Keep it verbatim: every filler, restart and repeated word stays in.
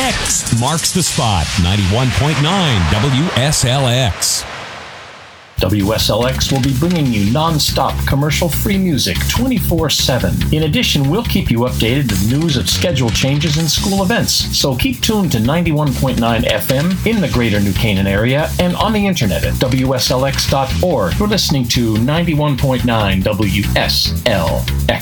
Next marks the spot. ninety-one point nine W S L X. W S L X will be bringing you non-stop commercial-free music twenty-four seven. In addition, we'll keep you updated with news of schedule changes and school events. So keep tuned to ninety-one point nine F M in the greater New Canaan area and on the internet at W S L X dot org. You're listening to ninety-one point nine W S L X.